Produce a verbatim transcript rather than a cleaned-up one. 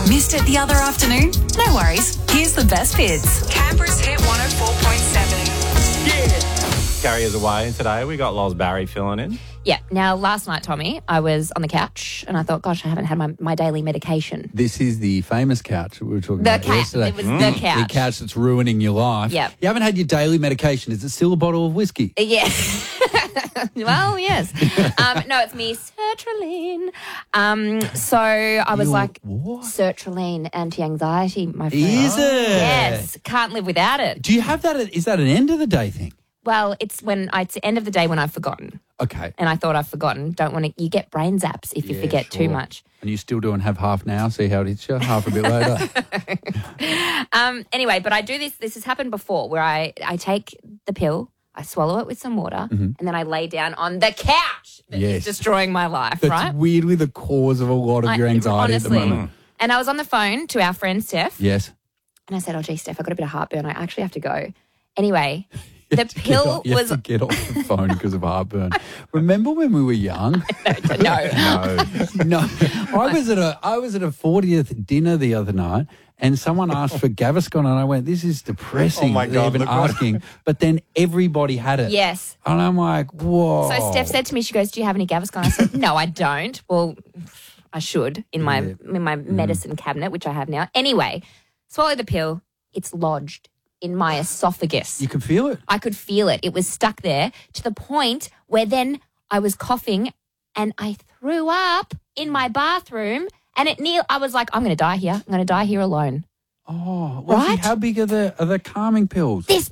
Missed it the other afternoon? No worries. Here's the best bits. Canberra's Hit one oh four point seven. Carrie is away today. We got Loz Barry filling in. Yeah. Now, last night, Tommy, I was on the couch and I thought, gosh, I haven't had my, my daily medication. This is the famous couch that we were talking The about couch. yesterday. It was the couch. The couch that's ruining your life. Yep. You haven't had your daily medication. Is it still a bottle of whiskey? Yeah. Well, yes. Um, no, it's me, sertraline. Um, so I was You're- like, what? sertraline, anti-anxiety, my friend. Is it? Yes. Can't live without it. Do you have that? Is that an end of the day thing? Well, it's when I, it's the end of the day when I've forgotten. Okay. And I thought I've forgotten. Don't want to, you get brain zaps if you Yeah, forget too sure. much. And you still do and have half now, see how it hits you, half a bit later. Um, anyway, but I do this, this has happened before where I, I take the pill, I swallow it with some water, and then I lay down on the couch that is Yes. destroying my life, That's right? weirdly the cause of a lot of I- your anxiety honestly. at the moment. And I was on the phone to our friend Steph, Yes. and I said, oh, gee, Steph, I got a bit of heartburn. I actually have to go. Anyway, You the have to get pill off- you was... have to get off the phone because of heartburn. Remember when we were young? No. No. No, I was at a I was at a fortieth dinner the other night, and someone asked for Gaviscon, and I went, "This is depressing." Oh, my they're God, even look what- asking, but then everybody had it. Yes. and I'm like, "Whoa!" So Steph said to me, she goes, do you have any Gaviscon? I said, no, I don't. Well, I should in my Yeah. in my medicine cabinet, which I have now. Anyway, swallow the pill. It's lodged in my esophagus. "You can feel it." I could feel it. It was stuck there to the point where then I was coughing and I threw up in my bathroom and it near, I was like, I'm going to die here. I'm going to die here alone. Oh, well, see, Right? how big are the are the calming pills? This